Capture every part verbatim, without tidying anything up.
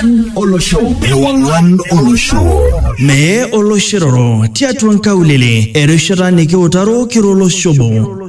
Ewangan Olosho. Ewangan Olosho. Me Oloshiroro. Tiatuan kaulele. Ereshara niki utaro kirolo shobo.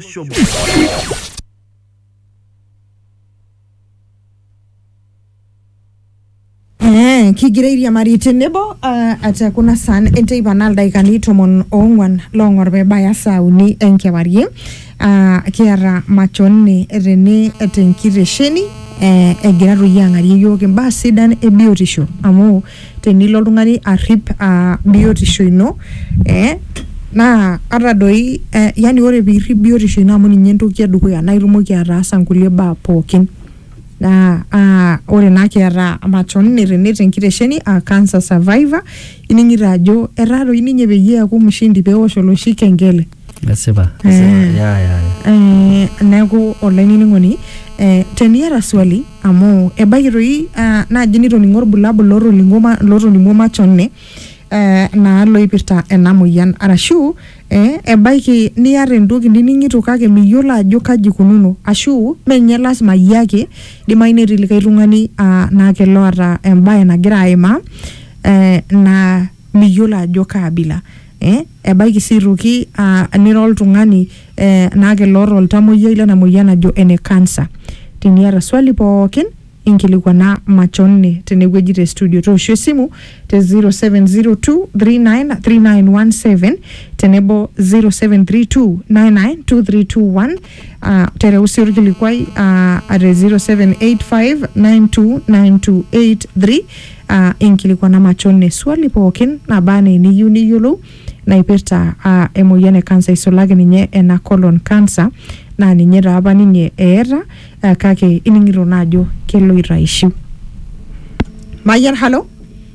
Eh, kigireiria mari tenebo uh, ata kuna san ente ibanal daikani tomon ongwan longor be baya sauni enkewarie uh, kiara machonni rene etenkiresheni eh, egira royangari yoke mba sidan e biotisho amu tenilo ltungani arip uh, biotisho ino eh na ara doi eh, yani ore birip biotisho ino amu ninye entoki edukuya na irumoki ataasa nkulie baa pookin na ah uh, ore na kiara machonni rene tenkiresheni a uh, cancer survivor iningira ajo eraro ininye beye aku mshindi peosho loshike ngele Gasiba eh, ya ya eh nego oleni ngoni eh teniara swali amu ebayiroi uh, na jinito ningor bulabul loro lingoma loro lingoma machonne eh na loipirta enamoyan arashu eh ebaiki niare ndoki niningito kake miyola ajo kaji kununo ashu menye lazima yake dimaine rilika itungani uh, na keloata embaye nagira aima eh na miyola ajo kabila eh ebaiki siruki uh, nirol tungani eh na keloro ltamoyia ile na moyana ajo ene cancer teniara swali pookin inkilikwana machonne tenegweji te studio to simu te zero seven zero two three nine three nine one seven tenebo zero seven three two nine nine two three two one uh, tere usiri kilikwai uh, at zero seven eight five nine two nine two eight three uh, inkilikwana machonne swali pookin na bane ni yuni yolo na ipirta uh, emoyane cancer isolage ninye ena colon cancer na ninye raba ninye era uh, kake iningiro najo kelo iraishu Mayan hello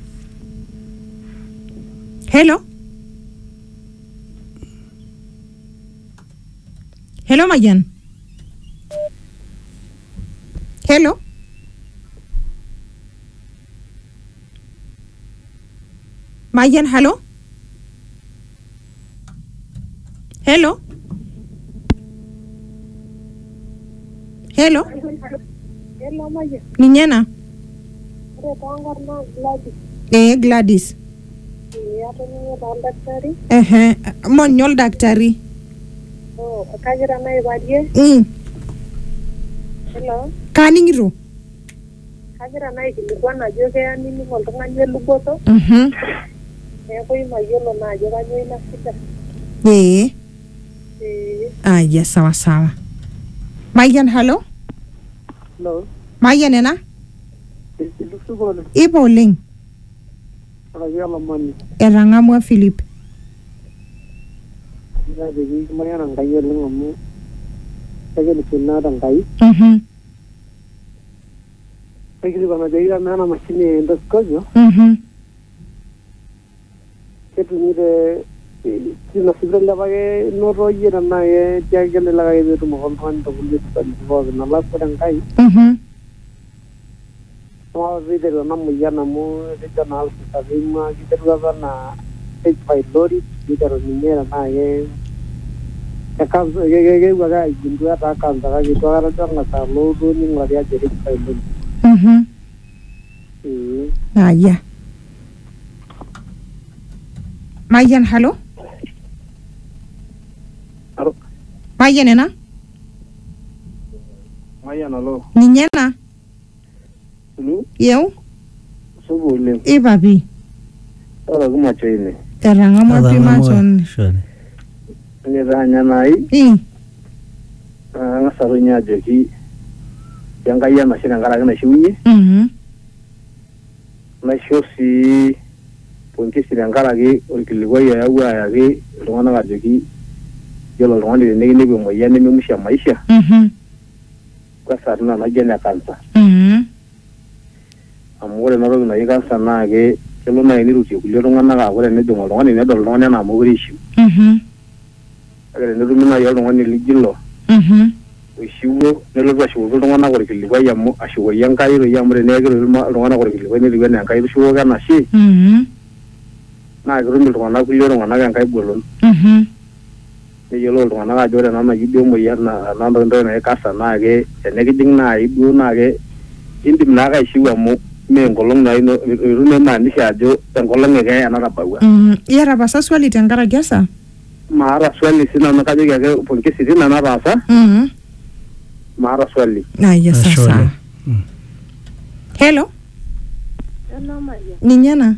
hello hello Mayan hello Mayan hello hello hello hello Mayan ninyena Gladys eh Gladys ya tani daktari eh monyol daktari oh kajira na ibadie mm hello kaningiro kajira na ikilikuwa najo ke yani ni oltung'ani eluboto mhm neeku imayiolo na ajo kanyo ina sita eh eh ah yes sawa sawa Mayan hello hello Mayan ena ilusugolo ipo oleng ayala mani erangamwa Philip ya de mayana ngayo lengamu tegel sunada ngai mhm tegel bana deira nana machine endoskojo mhm ketu ni de sina sibrella bage no roye na ye jagel la gaye tu mo kon to bulle tan bo na la ko ngai mhm mo video na mo yana mo regional savima gideru na eight five lori gideru minera na ye kakanzo ge ge ge waga gindu ata kanza ga gitu ara tanga sa lo do ni ngari ya jeri five lori mhm eh ah yeah Mayan hello aro Mayan ena mayana lo ninyena lu yeu subu le ibabi ora kuma chine erangamwa pimachon Shole. ni ranya nai eh nga sarunya joki yang kaya masih ngara na shiunye mhm na shosi ponki sirangara ge olkiligwa ya yawa ya ge longana ga joki yolo longani ne ne bo moya ne musha maisha mhm kwa sarna na gena kansa mhm amore na ro na yikansa na ge kelo na ni ruti kulio longana ga gore ne dongo longani ne dol longani na mo grishu mhm agere ne rumina yo longani ligilo mhm shiwo ne lo ba shiwo longana gore kiligwa ya mo ashiwo yankai ro yamre ne ge longana gore kiligwa ne ligwa ne yankai shiwo ga na shi mhm na ge rumil longana kulio longana ga yankai bolon mhm ne yolo longana ga jore na na yido mo ya na na ndo ndo na kasa na ge ne ge ding na ibu na ge indim na ga shiwa mo me enkolong na ino irume maanisha ajo enkolong eke enatabaua. Mm, iyata pasa swali tenkaraki esa? Maata swali sina nakajoki ake pongezi tina nataasa. Mm. Maata swali. Aya sasa. Mm. Hello? Hello, Maria. Ninyana?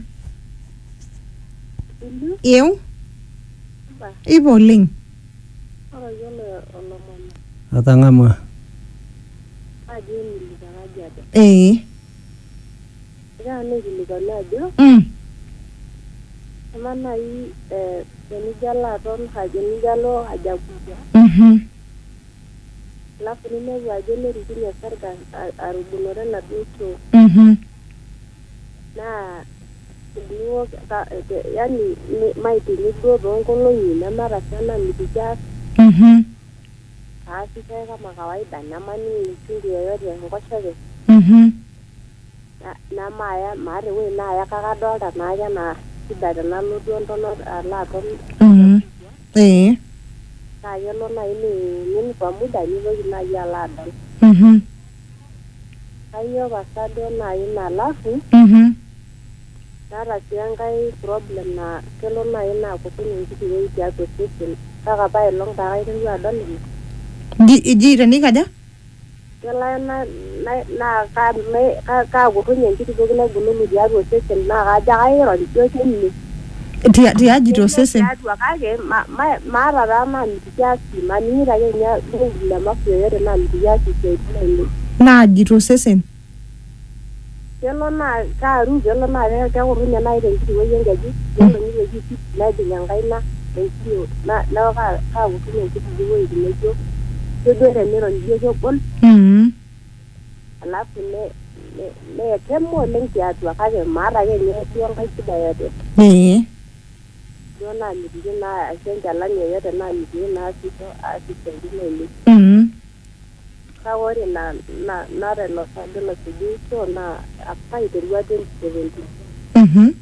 Ilu? Eu? Ba. Ibo ling? Ora yolo olomoni. Atang'amua. Aje nilikanaje ajo. Eh. Ira nikilikana ajo. Mm. Ama nai eh tenijalo aton haja nijalo haja kubwa. Mhm. Alafu nimewa ajo nerikinya sarga arubunore na duto. Mhm. Na duo ka yani maiti ni duo bonkolongi na mara sana mitija. Mhm. Asi kama kawaida na mani chungu yoyote ngosheke. Mhm. Na na maya mare we na ya kakadolta na ya na sidare na ludo ntono ala ton. Mhm. Eh. Na yelo na ini nini kwa muda ni go na ya la don. Mhm. Ayo basado na ina alafu Mhm. nara siangai problem na kelo na ina kutunyi kitu wewe ya position. Kaka pa long ta ai ndio adon ni. Di jira ni kaja? Kela na na na ka me ka ka kutunyi kitu go na gulu ya position na ga ja ai ro dio chini. Tia tia jito sesen. Kage ma ma mara rama mtiasi manira yenya ngula mafyo yere na mtiasi kwa Na jito sesen. Yelo na ka ru yelo na ya ka urunya na ile kitu wewe ngaji yelo ni wewe kitu na dinyangai na ndio na na ka ka urunya kitu wewe ndio ndio ndio ndio ndio ndio bon Mhm. alafu ne ne temo lengi atu kage mara yenya ndio ngai kida yote. Eh. Yo na ndio na asenja lanya yote na ndio na asito asito ndio. Mhm. Kawari na na na relo sadelo sidiso na apa iterua twenty seventeen. Mhm.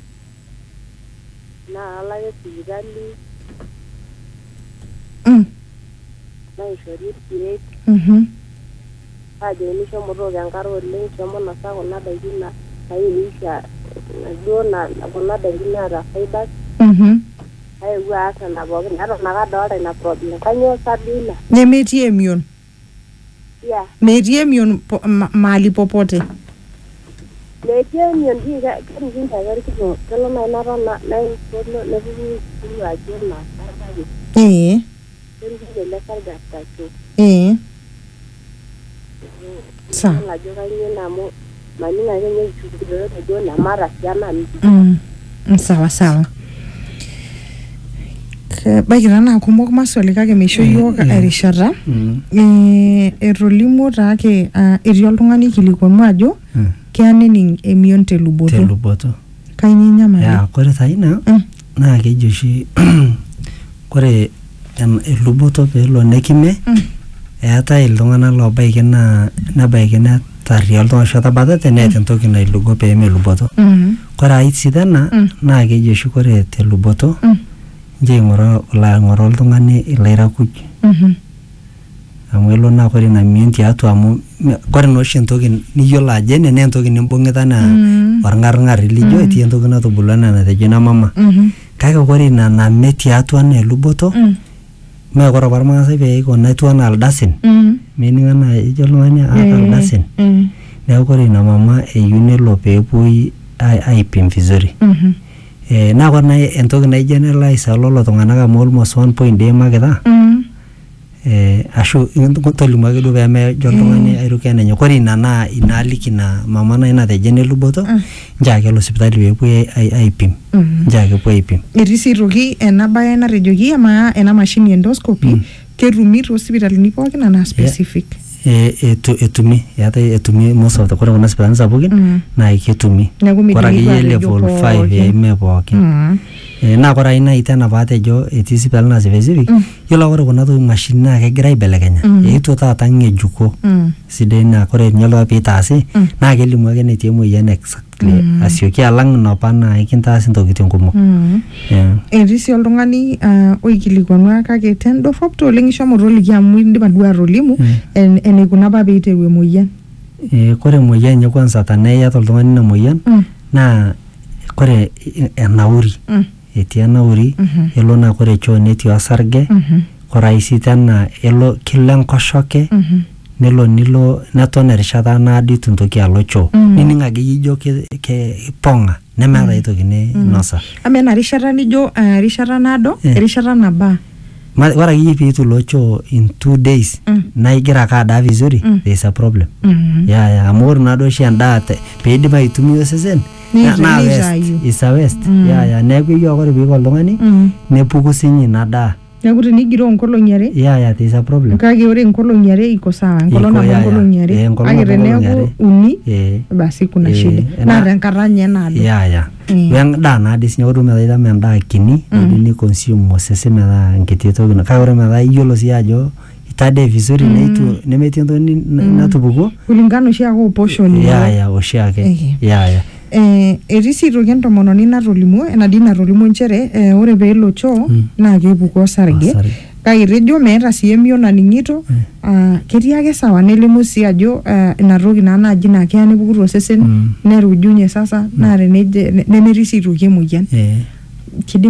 Na alaye sigali Mm. na ishori kireti. Mhm. Aje ni shomo roga ngaro le shomo na sago na daigina ai nisha do na kuna daigina ra faida. Mhm. Ai wa asa na boga na na ga dole na problem. Kanyo sabina. Nemetie emion. Yeah. Metie emion po, ma, mahali popote. Leje ni ndi ga kan jinta gari kiko kala na na na na solo le bu bu aje na. Eh. Ndio le sarga tacho. Eh. Sa. La joga ni na mo mani na yenye chukuro de do na mara sana ni. Mm. Sawa sawa. Bagira na kumok maswali kake misho yoka erishata. Eh erolimu take etii oltung'ani kilikuanu ajo keaning emion teluboto. Teluboto. Kainyoo nyamali? Ya kore saina naa keji oshi kore eluboto peelo nekime eetai iltung'anak loobaiki naa nebaiki netarria oltung'ani ashu etabatate neeta entoki nailugo pee meluboto. Kore ai sidana naa keji oshi kore teluboto nje ing'ura ing'ura oltung'ani ilairakuj. Amu elo naa kore ina mion tiatua amu kore naa oshi entoki niyiolo ajo ene naa entoki nimbung'ita naa orng'arng'ar lijo etii entoki natubulua enaa enatejo ina mama. Kake kore ina name tiatua naa eluboto mee kore apa irmaasai pee iko netiu enaa ildasin. Mening enaa ejo oltung'ani aata ildasin. Neeku kore ina mama eyieu nelo peepuoi aipim vizuri. Eh, naa kore nai entoki naijo enelaisa lolo tung'anak amu almost one point eimakita. Eh, ashu tolimu ake duo peemejo oltung'ani airukia nenye. Kore ina naa inaaliki ina mama nai natejo eneluboto nchoo ake elo sipitali peepuoi aipim. Nchoo ake epuoi aipim. Etii sii toki ena baye natejoki ama ena mashini endoscopy ketumi toosipitalini pookin enaa specific. etu etumi eetai etumi most of the kore kuna sipitalini sapukin naa ketumi. Kore akeyie level five mee pookin. Naa kore ai nai tena paatejo etii sipitali naa specific yiolo kore kuna toki mashini naa kegira aibelekenya. Eetuo taata ng'ejuko sidai naa kore ninye oltung'ani piitaasi naa kelimu ake enetii emoyian exactly asioki alang inopa naa kintaasi intokiting kumok. Etii sii oltung'ani oikilikuanua kake tendorrop oleng ishomo toliki amu indipa duo atolimu eneikuna apa peiteru emoyian. Eh, kore emoyian nye kwanza tanaa iyata oltung'ani ina moyian Mm. naa kore enauri Mm. etii enauri Mhm. elo naa kore choo netii osarge Mhm. kore aisi tena elo kilo enkoshoke Mhm. nelo nilo neton erishata naado itu intoki alo choo Mm. nining ake ijo ke- ke- ipong'a nemeeta ai toki ninosa. Ama ena rishata nijo eh, erishata naado, Eh. erishata nabaa. Ma- ore akeyie piitu ilo choo in two days Mm. naa igira ake adaa vizuri Mm. there is a problem. Mhm. ya ya amu ore naado oshi endaa te- piidip aitumia osesen Nita- na- naa nitayu. waste is a waste. Mm. ya ya neeku iyiolo ore piiko oltung'ani Mm. nepuku sinye ina daa Neeku tenigiroo nkolong'i are, ya ya there is a problem. kake ore nkolong'i are iko sawa, enkolong' Iko, nabo ya, ya. nkolong'i are. Eh, enkolong' Kake nabo nkolong'i teneeku are. uni, Eh, basi kuna Eh, shida. ena- Naa tenkata nye naado. ya ya Mm. wendaa naadi sinye ore metaa itama endaa kini nadi ni consume osesen metaa enkiti toki kake ore metaa iyiolo sii ajo itadee vizuri neitu nemetii entoki ni- natupukuo Kulingana oshiake o portion ino. ya ya oshiake Eh. ya ya Eh, etii sii toki entomononi natolimuo enadii natolimuo nchere eh, ore peelo choo Mm. naa kepuku osarge. Osarge. Kake etejo meeta sii emion naning'ito, ah, ketii ake sawa nelimu sii ajo ah, ina toki naa naaji naa keya nepuku tosesen Mm. nerujunye sasa naa teneje nemetii sii toki emoyian. eh. Kidim